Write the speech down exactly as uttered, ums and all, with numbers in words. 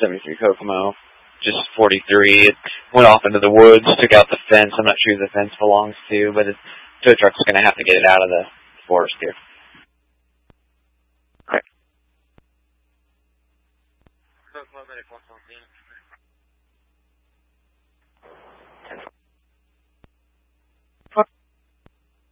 seventy-three Kokomo, just forty-three. It went off into the woods, took out the fence. I'm not sure who the fence belongs to, but the tow truck's going to have to get it out of the forest here. All right. Kokomo,